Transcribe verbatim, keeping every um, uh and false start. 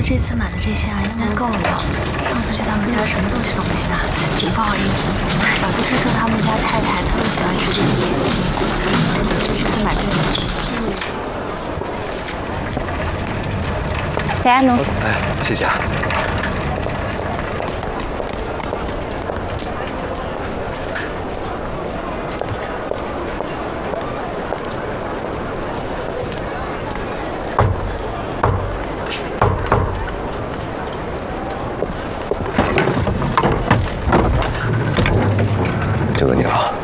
这次买的这些啊，应该够了。上次去他们家什么东西都没拿，挺不好意思。早就听说他们家太太特别喜欢吃这些点心，就这次买这个。 谢谢侬。 哎，谢谢啊。 这个你好。